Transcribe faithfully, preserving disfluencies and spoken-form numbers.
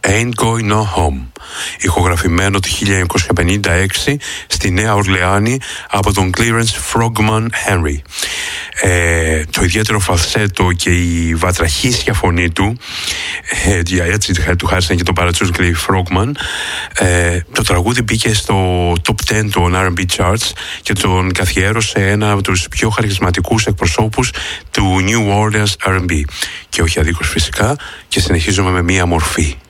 Ain't Going No Home, ηχογραφημένο το χίλια εννιακόσια πενήντα έξι στη Νέα Ορλεάνη από τον Clarence Frogman Henry. Ε, το ιδιαίτερο φαλσέτο και η βατραχίσια φωνή του, ε, έτσι του χάρισαν και τον παρατσούς Clay Frogman. Ε, το τραγούδι μπήκε στο top δέκα των αρ εν μπι charts και τον καθιέρωσε ένα από τους πιο χαρισματικούς εκπροσώπους του New Orleans αρ εν μπι. Και όχι αδίκως φυσικά, και συνεχίζουμε με μία μορφή.